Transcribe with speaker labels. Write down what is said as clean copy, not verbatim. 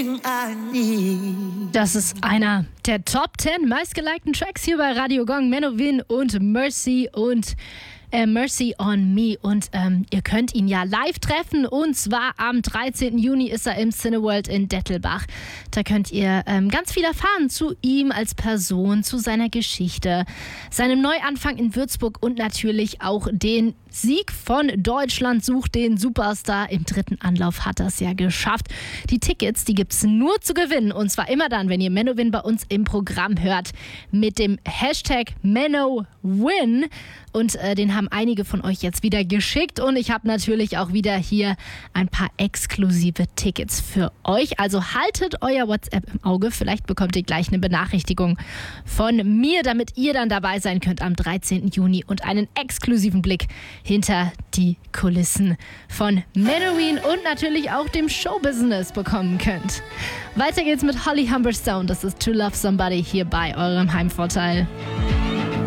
Speaker 1: everything I need.
Speaker 2: Das ist einer der Top 10 meistgelikten Tracks hier bei Radio Gong. Menowin und Mercy on Me. Und ihr könnt ihn ja live treffen. Und zwar am 13. Juni ist er im Cineworld in Dettelbach. Da könnt ihr ganz viel erfahren zu ihm als Person, zu seiner Geschichte, seinem Neuanfang in Würzburg und natürlich auch den Sieg von Deutschland sucht den Superstar. Im 3. Anlauf hat er es ja geschafft. Die Tickets, die gibt es nur zu gewinnen. Und zwar immer dann, wenn ihr Menowin bei uns im Programm hört, mit dem Hashtag Menowin. Und den haben einige von euch jetzt wieder geschickt. Und ich habe natürlich auch wieder hier ein paar exklusive Tickets für euch. Also haltet euer WhatsApp im Auge. Vielleicht bekommt ihr gleich eine Benachrichtigung von mir, damit ihr dann dabei sein könnt am 13. Juni und einen exklusiven Blick hinter die Kulissen von Menowin und natürlich auch dem Showbusiness bekommen könnt. Weiter geht's mit Holly Humberstone. Das ist To Love Somebody hier bei eurem Heimvorteil.